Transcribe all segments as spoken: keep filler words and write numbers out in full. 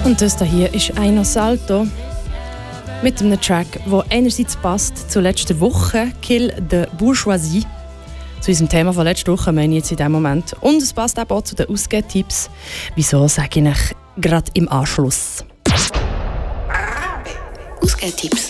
Und das hier ist Aino Salto mit einem Track, der einerseits passt zu letzter Woche, Kill the Bourgeoisie, zu unserem Thema von letzter Woche, meine ich jetzt in diesem Moment. Und es passt auch zu den Ausgehtipps. Wieso, sage ich euch gerade im Anschluss. Ausgehtipps.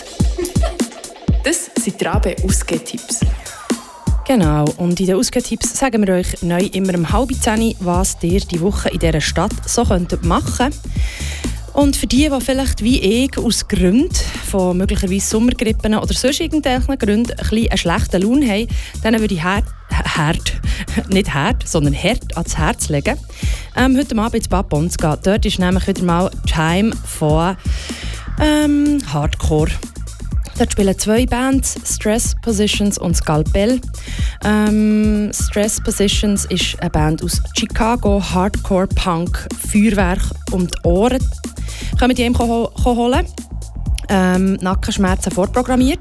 Das sind die Rabe-Ausgehtipps. Genau, und in den Ausgehtipps sagen wir euch neu immer um halb zehn, was ihr die Woche in dieser Stadt so könntet machen. Und für die, die vielleicht wie ich aus Gründen von möglicherweise Sommergrippen oder sonst irgendwelchen Gründen ein bisschen einen schlechten Laune haben, denen würde ich hart, hart nicht hart, sondern hart ans Herz legen, ähm, heute Abend ins Bad Bonn zu gehen. Dort ist nämlich wieder mal Time for ähm, Hardcore. Dort spielen zwei Bands, Stress Positions und Skalpell. Ähm, Stress Positions ist eine Band aus Chicago, Hardcore, Punk, Feuerwerk und Ohren. Können wir die ihm ho- ho- holen. Ähm, Nackenschmerzen vorprogrammiert.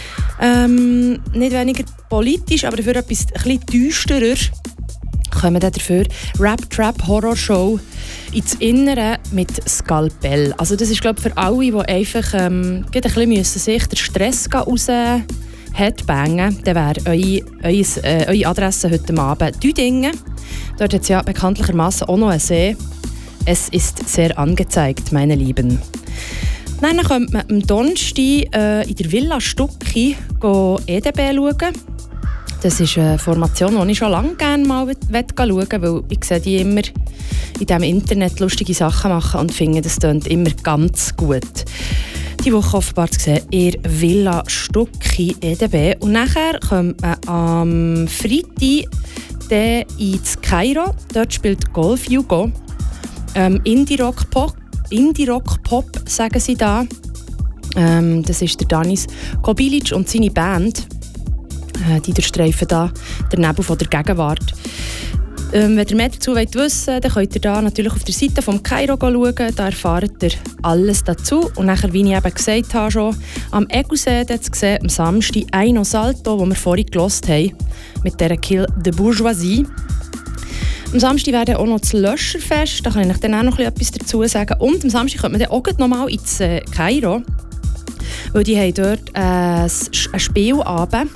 Ähm, nicht weniger politisch, aber dafür etwas ein bisschen düsterer. Kommen dann dafür Rap-Trap-Horror-Show ins Innere mit Skalpell. Also das ist, glaube ich, für alle, die einfach ähm, ein bisschen müssen sich den Stress raus headbangen, dann wäre eure, eure, äh, eure Adresse heute Abend Düdingen. Dort hat es ja bekanntlichermaßen auch noch einen See. Es ist sehr angezeigt, meine Lieben. Dann könnte man am Donnerstag äh, in der Villa Stucki E D B schauen. Das ist eine Formation, die ich schon lange gerne mal schauen will, weil ich sehe die immer in diesem Internet lustige Sachen machen und finde, das klingt immer ganz gut. Die Woche offenbar zu sehen, in Villa Stucki E D B. Und nachher kommt man am Freitag dann ins Kairo. Dort spielt Golf Hugo. Ähm, Indie-Rock-Pop, Indie-Rock-Pop sagen sie da. Ähm, das ist der Danis Kobilic und seine Band. Äh, die durchstreifen da den Nebel von der Gegenwart. Ähm, wenn ihr mehr dazu wollt wissen, dann könnt ihr da natürlich auf der Seite vom Kairo schauen. Da erfahrt ihr alles dazu. Und nachher, wie ich eben gesagt habe, schon am Egusee zu sehen, am Samstag Aino Salto, wo wir vorhin gehört haben, mit dieser Kill the Bourgeoisie. Am Samstag wäre dann auch noch das Löscherfest, da kann ich dann auch noch etwas dazu sagen. Und am Samstag kommt man dann auch noch mal ins äh, Kairo, weil die haben dort äh, ein Spielabend.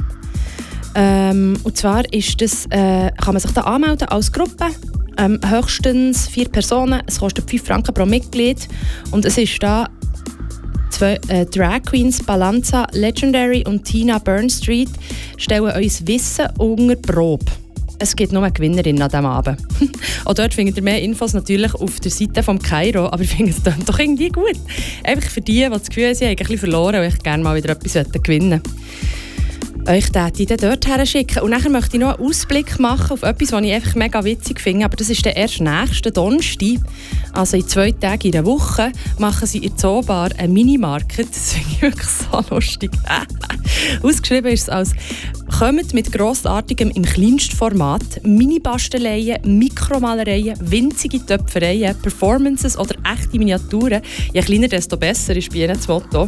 Ähm, und zwar ist das, äh, kann man sich da anmelden als Gruppe, ähm, höchstens vier Personen, es kostet fünf Franken pro Mitglied und es ist da zwei äh, Drag Queens, Balanza Legendary und Tina Burnstreet, stellen uns Wissen unter Probe. Es gibt nur eine Gewinnerin an diesem Abend. Auch dort findet ihr mehr Infos natürlich auf der Seite vom Kairo, aber ich finde es dann doch irgendwie gut. Einfach für die, die das Gefühl haben, sie haben ein bisschen verloren und ich gerne mal wieder etwas gewinnen möchte. Euch die dann dort her schicken. Und nachher möchte ich noch einen Ausblick machen auf etwas, was ich einfach mega witzig finde. Aber das ist der erst nächsten Donnerstag, also in zwei Tagen in der Woche, machen sie in der Zoobar einen Minimarket. Das finde ich wirklich so lustig. Ausgeschrieben ist es als «Kommt mit grossartigem im kleinsten Format, Mini-Basteleien, Mikromalereien, winzige Töpfereien, Performances oder echte Miniaturen. Je kleiner, desto besser» ist bei ihnen das Motto.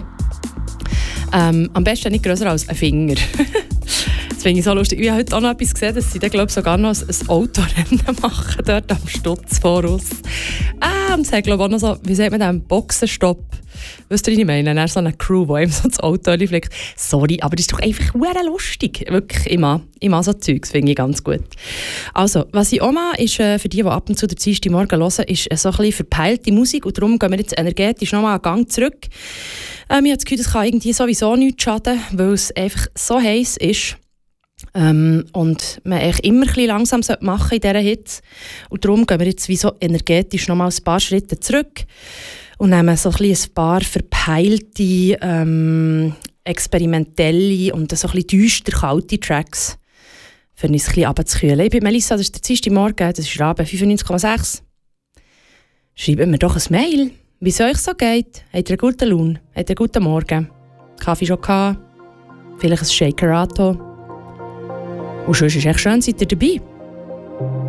Ähm, am besten nicht grösser als ein Finger. Das finde ich so lustig. Ich habe heute auch noch etwas gesehen, dass sie dann, glaube ich, sogar noch ein Autorennen machen, dort am Stutz voraus. Ah, und sie haben, glaube ich, auch noch so, wie sagt man das, Boxenstopp. Wisst ihr, was ich meine? Dann so eine Crew, die ihm so das Auto fliegt. Sorry, aber das ist doch einfach sehr lustig. Wirklich, ich mag, ich mag so Zeugs, finde ich ganz gut. Also, was ich auch mache, ist, äh, für die, die ab und zu den Dienstagmorgen hören, ist äh, so ein bisschen verpeilte Musik. Und darum gehen wir jetzt energetisch nochmal einen Gang zurück. Ähm, ich habe das Gefühl, das kann irgendwie sowieso nichts schaden, weil es einfach so heiß ist. Ähm, und man eigentlich immer ein bisschen langsam machen in dieser Hitze. Und darum gehen wir jetzt wie so energetisch nochmal ein paar Schritte zurück und nehmen so ein, bisschen ein paar verpeilte, ähm, experimentelle und so ein bisschen düster kalte Tracks, für uns ein bisschen runterzukühlen. Ich bin Melissa, das ist der Dienstagmorgen, das ist Rabe fünfundneunzig Komma sechs. Schreibt mir doch ein Mail, wie es euch so geht. Habt ihr einen guten Lohn? Habt ihr einen guten Morgen? Kaffee schon gehabt? Vielleicht ein Shakerato? Und sonst ist es echt schön, seid ihr dabei.